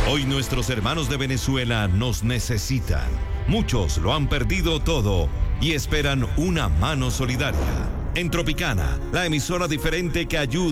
Hoy nuestros hermanos de Venezuela nos necesitan. Muchos lo han perdido todo y esperan una mano solidaria. En Tropicana, la emisora diferente que ayuda